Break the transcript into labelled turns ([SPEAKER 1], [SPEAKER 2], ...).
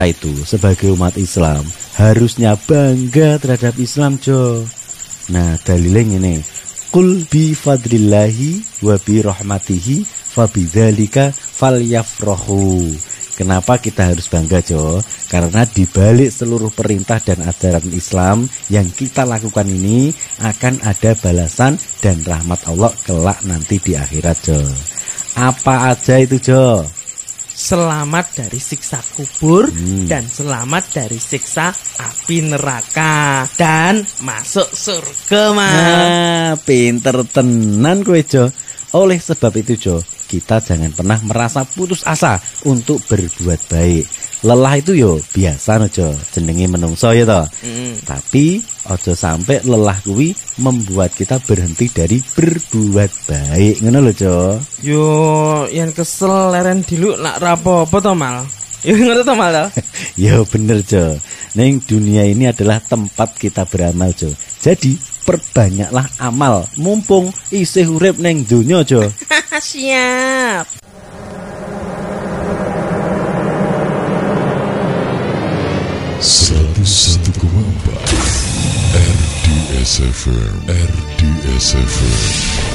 [SPEAKER 1] itu sebagai umat Islam harusnya bangga terhadap Islam, Jo. Nah, dalilnya ini, qul bi fadlillahi wa bi rahmatihi fabidzalika falyafrahu. Kenapa kita harus bangga, Jo? Karena di balik seluruh perintah dan ajaran Islam yang kita lakukan ini akan ada balasan dan rahmat Allah kelak nanti di akhirat, Jo. Apa aja itu, Jo?
[SPEAKER 2] Selamat dari siksa kubur dan selamat dari siksa api neraka dan masuk surga, Mas.
[SPEAKER 1] Nah, pinter tenan kowe, Jo. Oleh sebab itu, Jo, kita jangan pernah merasa putus asa untuk berbuat baik. Lelah itu yo biasa no, Jo, jenenge menungso ya toh. Tapi ojo sampai lelah kuwi membuat kita berhenti dari berbuat baik, ngono lho, Jo.
[SPEAKER 2] Yo, yang kesel leren diluk nak rapopo to, Mal. Yo ngono to, Mal.
[SPEAKER 1] Yo bener, Jo. Ning dunia ini adalah tempat kita beramal, Jo. Jadi perbanyaklah amal mumpung isih urip ning donya, Jo.
[SPEAKER 2] Siap.
[SPEAKER 3] 101,4 RDS FM